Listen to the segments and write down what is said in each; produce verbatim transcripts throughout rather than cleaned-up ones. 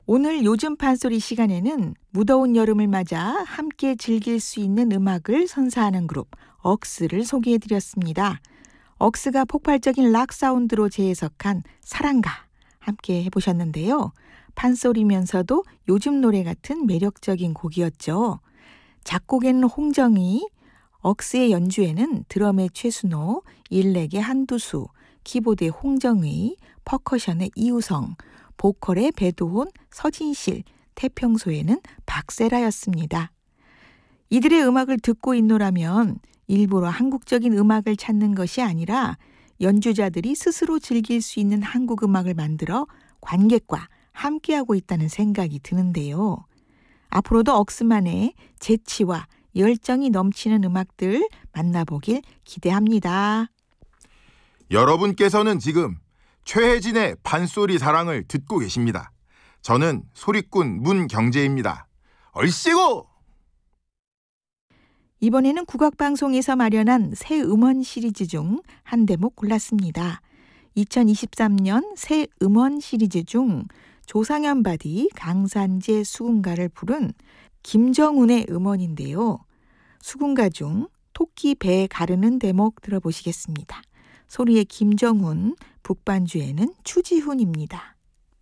오늘 요즘 판소리 시간에는 무더운 여름을 맞아 함께 즐길 수 있는 음악을 선사하는 그룹 억스를 소개해드렸습니다. 억스가 폭발적인 락 사운드로 재해석한 사랑가 함께 해보셨는데요. 판소리면서도 요즘 노래 같은 매력적인 곡이었죠. 작곡에는 홍정희, 억스의 연주에는 드럼의 최순호, 일렉의 한두수, 키보드의 홍정의, 퍼커션의 이우성, 보컬의 배도훈, 서진실, 태평소에는 박세라였습니다. 이들의 음악을 듣고 있노라면 일부러 한국적인 음악을 찾는 것이 아니라 연주자들이 스스로 즐길 수 있는 한국 음악을 만들어 관객과 함께하고 있다는 생각이 드는데요. 앞으로도 억스만의 재치와 열정이 넘치는 음악들 만나보길 기대합니다. 여러분께서는 지금 최혜진의 판소리 사랑을 듣고 계십니다. 저는 소리꾼 문경재입니다. 얼씨구! 이번에는 국악방송에서 마련한 새 음원 시리즈 중 한 대목 골랐습니다. 이천이십삼 년 새 음원 시리즈 중 조상현 바디, 강산재 수군가를 부른 김정훈의 음원인데요. 수군가 중 토끼 배 가르는 대목 들어보시겠습니다. 소리의 김정훈, 북반주에는 추지훈입니다.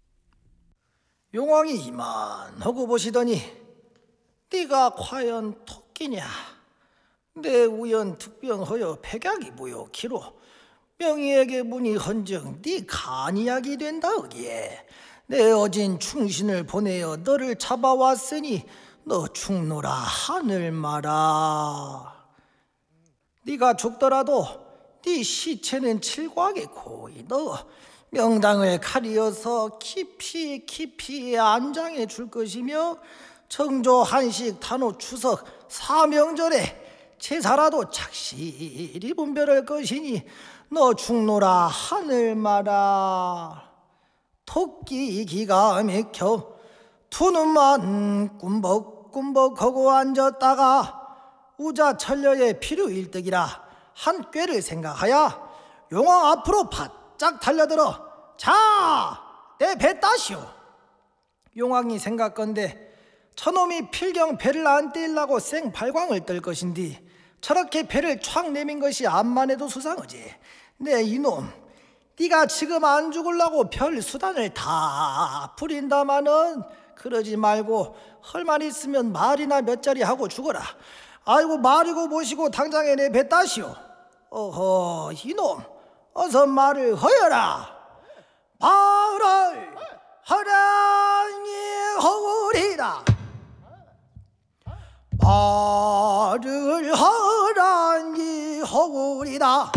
용왕이 이만하고 보시더니 네가 과연 토끼냐? 내 우연 특병하여 백약이 무효키로 명의에게 문이 헌정 네 간이약이 된다 어기에 내 어진 충신을 보내어 너를 잡아왔으니 너 죽노라 하늘 마라. 네가 죽더라도 네 시체는 칠곽에 고이 넣어 명당을 가리어서 깊이 깊이 안장해 줄 것이며 정조 한식 단오 추석 사명절에 제사라도 착실히 분별할 것이니 너 죽노라 하늘 마라. 토끼 기가 막혀 두 눈만 꿈벅꿈벅하고 앉았다가 우자천녀의 필요일득이라 한 꾀를 생각하여 용왕 앞으로 바짝 달려들어 자, 내 배 따시오. 용왕이 생각건대 저놈이 필경 배를 안 떼려고 생발광을 떨 것인디 저렇게 배를 촥 내민 것이 암만 해도 수상하지. 네 이놈, 네가 지금 안 죽으려고 별 수단을 다 부린다마는 그러지 말고 헐만 있으면 말이나 몇 자리 하고 죽어라. 아이고 말이고 뭐시고 당장에 내 배 따시오. 어허 이놈, 어서 말을 허여라. 말을 허라니 허우리라. 말을 허라니 허우리라.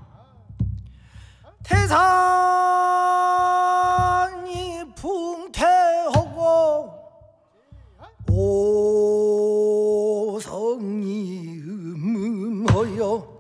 태산이 붕태하고 오성이 음음하여